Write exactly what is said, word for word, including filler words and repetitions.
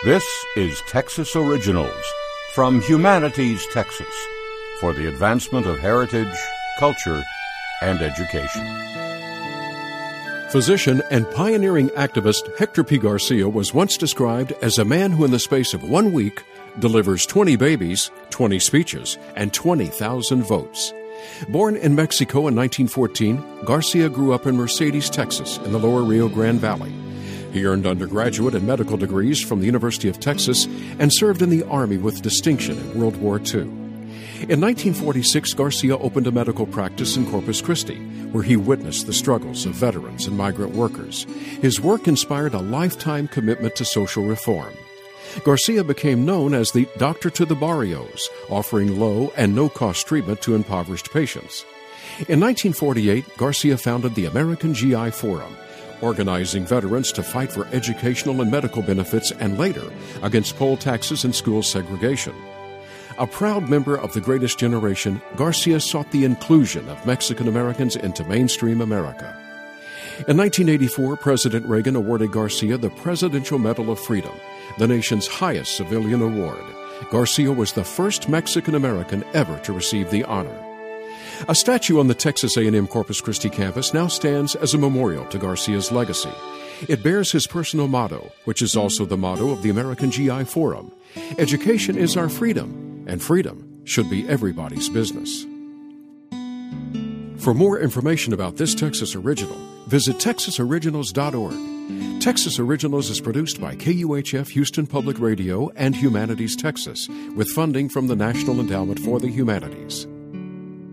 This is Texas Originals from Humanities, Texas, for the advancement of heritage, culture, and education. Physician and pioneering activist Hector P. Garcia was once described as a man who in the space of one week delivers twenty babies, twenty speeches, and twenty thousand votes. Born in Mexico in nineteen fourteen, Garcia grew up in Mercedes, Texas, in the lower Rio Grande Valley. He earned undergraduate and medical degrees from the University of Texas and served in the Army with distinction in World War Two. In nineteen forty-six, Garcia opened a medical practice in Corpus Christi, where he witnessed the struggles of veterans and migrant workers. His work inspired a lifetime commitment to social reform. Garcia became known as the Doctor to the Barrios, offering low and no-cost treatment to impoverished patients. In nineteen forty-eight, Garcia founded the American G I Forum, organizing veterans to fight for educational and medical benefits and later against poll taxes and school segregation. A proud member of the Greatest Generation, Garcia sought the inclusion of Mexican Americans into mainstream America. In nineteen eighty-four, President Reagan awarded Garcia the Presidential Medal of Freedom, the nation's highest civilian award. Garcia was the first Mexican American ever to receive the honor. A statue on the Texas A and M Corpus Christi campus now stands as a memorial to Garcia's legacy. It bears his personal motto, which is also the motto of the American G I Forum. Education is our freedom, and freedom should be everybody's business. For more information about this Texas Original, visit texas originals dot org. Texas Originals is produced by K U H F Houston Public Radio and Humanities Texas, with funding from the National Endowment for the Humanities.